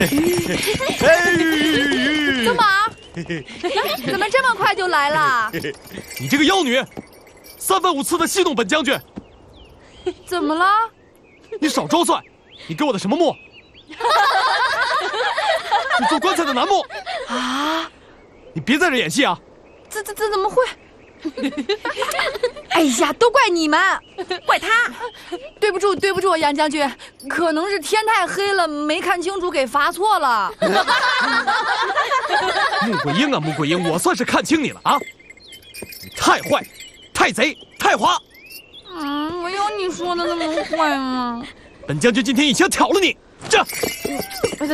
怎么？怎么这么快就来了？ 你这个妖女，三番五次的戏弄本将军。 怎么了？ 你少装蒜！你给我的什么墨？是做棺材的楠木啊！ 你别在这演戏啊！ 这怎么会？哎呀，都怪你们，怪他！对不住，杨将军，可能是天太黑了，没看清楚，给罚错了。 穆桂英啊，穆桂英，我算是看清你了啊！你太坏，太贼，太滑！ 我有你说的那么坏吗？ 本将军今天一枪挑了你！这。